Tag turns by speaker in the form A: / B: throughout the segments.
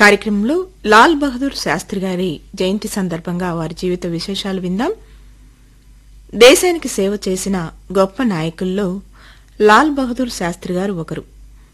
A: కార్యక్రమంలో లాల్ బహదూర్ శాస్త్రి గారి జయంతి సందర్భంగా వారి జీవిత విశేషాలు విందాం. దేశానికి సేవ చేసిన గొప్ప నాయకుల్లో లాల్ బహదూర్ శాస్త్రి గారు ఒకరు.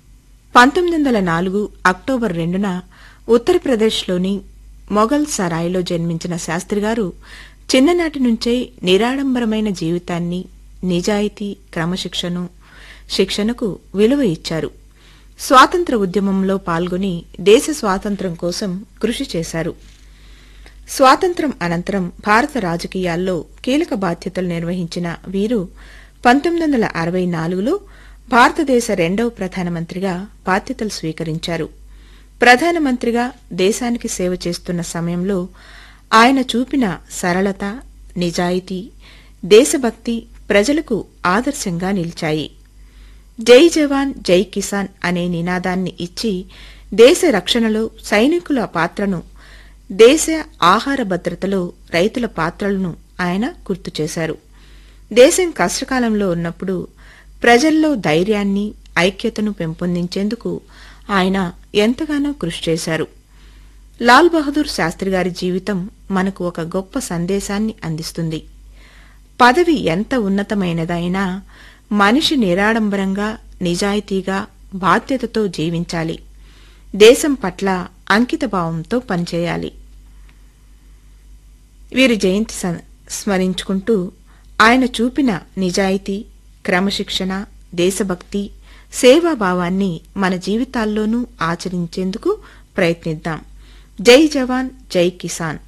A: 1904 అక్టోబర్ 2న ఉత్తరప్రదేశ్లోని మొఘల్ సరాయ్లో జన్మించిన శాస్త్రిగారు చిన్ననాటి నుంచే నిరాడంబరమైన జీవితాన్ని, నిజాయితీ, శిక్షణకు విలువ ఇచ్చారు. స్వాతంత్ర ఉద్యమంలో పాల్గొని దేశ స్వాతంత్ర్యం కోసం కృషి చేశారు. స్వాతంత్ర్యం అనంతరం భారత రాజకీయాల్లో కీలక బాధ్యతలు నిర్వహించిన వీరు 1964లో భారతదేశ రెండవ ప్రధానమంత్రిగా బాధ్యతలు స్వీకరించారు. ప్రధానమంత్రిగా దేశానికి సేవ చేస్తున్న సమయంలో ఆయన చూపిన సరళత, నిజాయితీ, దేశభక్తి ప్రజలకు ఆదర్శంగా నిలిచాయి. జై జవాన్ జై కిసాన్ అనే నినాదాన్ని ఇచ్చి దేశ రక్షణలో సైనికుల పాత్రను, దేశ ఆహార భద్రతలో రైతుల పాత్రలను ఆయన గుర్తు చేశారు. దేశం కష్టకాలంలో ఉన్నప్పుడు ప్రజల్లో ధైర్యాన్ని, ఐక్యతను పెంపొందించేందుకు ఆయన ఎంతగానో కృషి చేశారు. లాల్ బహదూర్ శాస్త్రి గారి జీవితం మనకు ఒక గొప్ప సందేశాన్ని అందిస్తుంది. పదవి ఎంత ఉన్నతమైనదైనా మనిషి నిరాడంబరంగా, నిజాయితీగా, బాధ్యతతో జీవించాలి. దేశం పట్ల అంకితభావంతో పనిచేయాలి. వీరి జయంతి స్మరించుకుంటూ ఆయన చూపిన నిజాయితీ, క్రమశిక్షణ, దేశభక్తి, సేవాభావాన్ని మన జీవితాల్లోనూ ఆచరించేందుకు ప్రయత్నిద్దాం. జై జవాన్ జై కిసాన్.